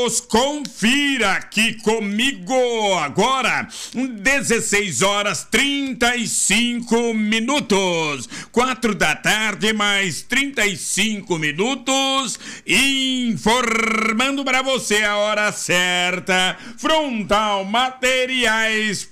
minutos. Confira aqui comigo agora. 16 horas 35 minutos. 4 da tarde mais 35 minutos. Informando para você a hora certa. Frontal Materiais